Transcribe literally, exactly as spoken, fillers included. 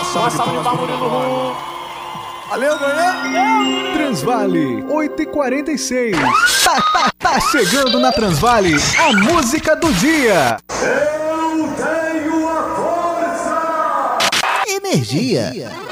salva de palmas pro Murilo. Valeu, ganhou! Transvale, oito e quarenta e seis. Tá, tá, tá chegando na Transvale a música do dia. Eu tenho a força! Energia.